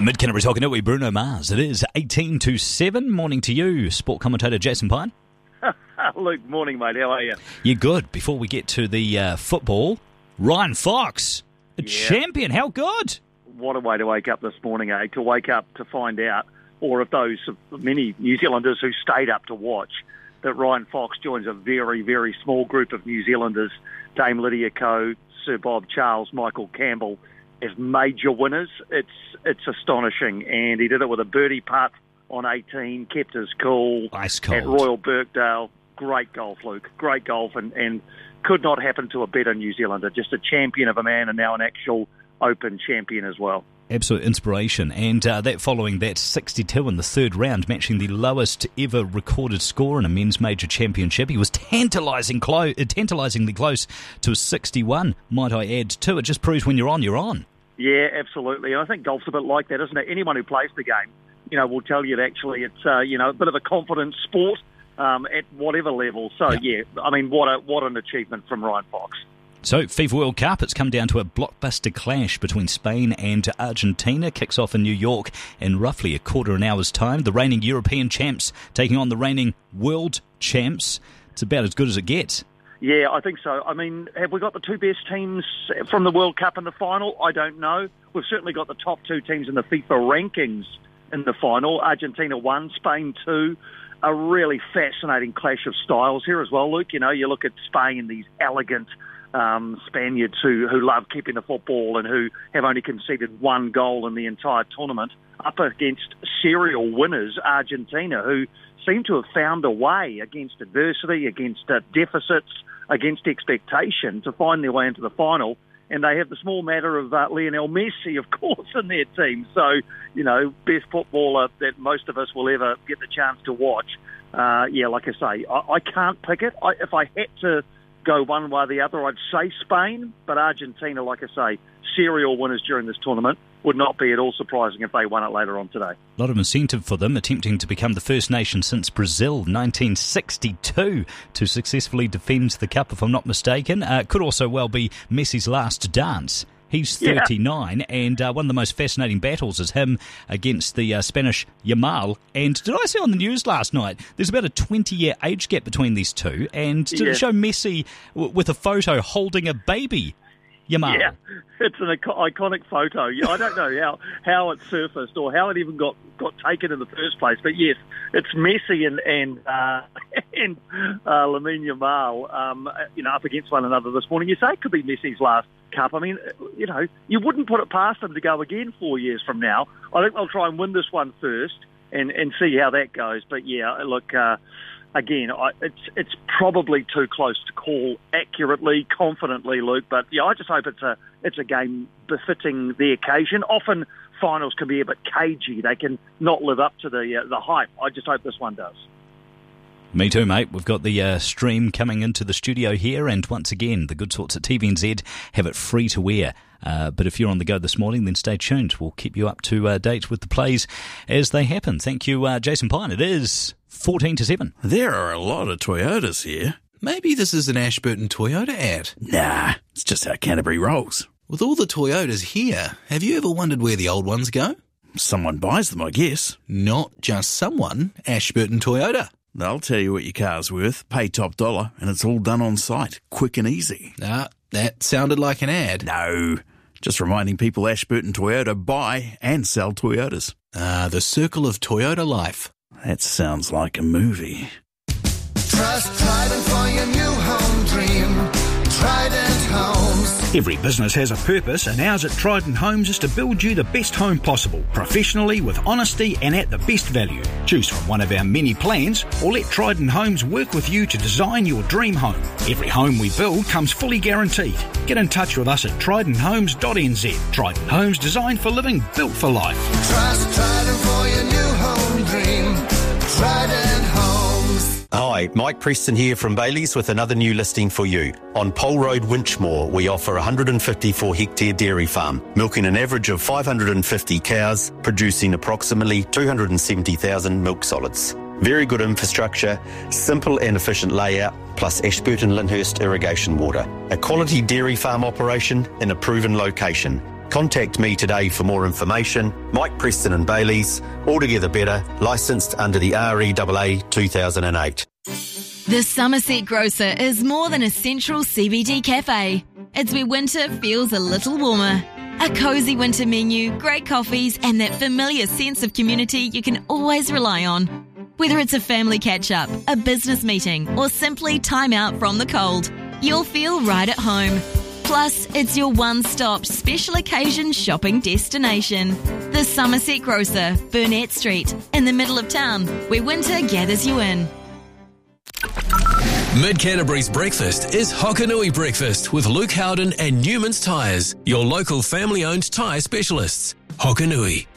Mid-Canterbury Talking Network, Bruno Mars. It is 18 to 7. Morning to you, sport commentator Jason Pine. Luke, morning, mate. How are you? You're good. Before we get to the football, Ryan Fox, a champion. How good? What a way to wake up this morning, eh? To wake up to find out, or if those many New Zealanders who stayed up to watch, that Ryan Fox joins a very, very small group of New Zealanders, Dame Lydia Ko, Sir Bob Charles, Michael Campbell, as major winners. It's astonishing, and he did it with a birdie putt on 18, kept his cool. Ice cold. At Royal Birkdale. Great golf, Luke. Great golf, and could not happen to a better New Zealander. Just a champion of a man, and now an actual Open champion as well. Absolute inspiration, and that following that 62 in the third round, matching the lowest ever recorded score in a men's major championship. He was tantalisingly close to a 61, might I add, too. It just proves when you're on, you're on. Yeah, absolutely. And I think golf's a bit like that, isn't it? Anyone who plays the game, will tell you that actually it's, a bit of a confident sport at whatever level. So, what an achievement from Ryan Fox. So, FIFA World Cup, it's come down to a blockbuster clash between Spain and Argentina. Kicks off in New York in roughly a quarter of an hour's time. The reigning European champs taking on the reigning world champs. It's about as good as it gets. Yeah, I think so. I mean, have we got the two best teams from the World Cup in the final? I don't know. We've certainly got the top two teams in the FIFA rankings in the final. Argentina 1, Spain 2. A really fascinating clash of styles here as well, Luke. You look at Spain, these elegant Spaniards who love keeping the football and who have only conceded one goal in the entire tournament, up against serial winners, Argentina, who seem to have found a way against adversity, against deficits, against expectation to find their way into the final. And they have the small matter of Lionel Messi, of course, in their team. So, best footballer that most of us will ever get the chance to watch. Like I say, I can't pick it. If I had to go one way or the other, I'd say Spain, but Argentina, like I say, serial winners during this tournament, would not be at all surprising if they won it later on today. A lot of incentive for them, attempting to become the first nation since Brazil 1962 to successfully defend the cup, if I'm not mistaken. Could also well be Messi's last dance. He's 39, and one of the most fascinating battles is him against the Spanish Yamal. And did I see on the news last night, there's about a 20-year age gap between these two, and did it show Messi with a photo holding a baby Yamal? Yeah, it's an iconic photo. I don't know how it surfaced or how it even got taken in the first place, but yes, it's Messi and Lamine Yamal, up against one another this morning. You say it could be Messi's last cup. I mean, you wouldn't put it past them to go again 4 years from now. I think they'll try and win this one first and see how that goes. But look, again, it's probably too close to call accurately, confidently, Luke. But I just hope it's a game befitting the occasion. Often finals can be a bit cagey; they can not live up to the hype. I just hope this one does. Me too, mate. We've got the stream coming into the studio here, and once again, the good sorts at TVNZ have it free to wear. But if you're on the go this morning, then stay tuned. We'll keep you up to date with the plays as they happen. Thank you, Jason Pine. It is 14 to 7. There are a lot of Toyotas here. Maybe this is an Ashburton Toyota ad. Nah, it's just how Canterbury rolls. With all the Toyotas here, have you ever wondered where the old ones go? Someone buys them, I guess. Not just someone, Ashburton Toyota. They'll tell you what your car's worth, pay top dollar, and it's all done on site, quick and easy. That sounded like an ad. No, just reminding people Ashburton Toyota buy and sell Toyotas. The circle of Toyota life. That sounds like a movie. Trust Trident for your new home dream. Trident Homes. Every business has a purpose, and ours at Trident Homes is to build you the best home possible, professionally, with honesty and at the best value. Choose from one of our many plans, or let Trident Homes work with you to design your dream home. Every home we build comes fully guaranteed. Get in touch with us at tridenthomes.nz. Trident Homes, designed for living, built for life. Trust Trident for your new home dream. Trident Homes. Hi, Mike Preston here from Bailey's with another new listing for you. On Pole Road, Winchmore, we offer a 154-hectare dairy farm, milking an average of 550 cows, producing approximately 270,000 milk solids. Very good infrastructure, simple and efficient layout, plus Ashburton Lyndhurst irrigation water. A quality dairy farm operation in a proven location. Contact me today for more information. Mike Preston and Bailey's, Altogether Better, licensed under the REAA 2008. The Somerset Grocer is more than a central CBD cafe. It's where winter feels a little warmer. A cosy winter menu, great coffees, and that familiar sense of community you can always rely on. Whether it's a family catch-up, a business meeting, or simply time out from the cold, you'll feel right at home. Plus, it's your one-stop special occasion shopping destination. The Somerset Grocer, Burnett Street, in the middle of town, where winter gathers you in. Mid-Canterbury's breakfast is Hokanui Breakfast with Luke Howden and Newman's Tyres, your local family-owned tyre specialists. Hokanui.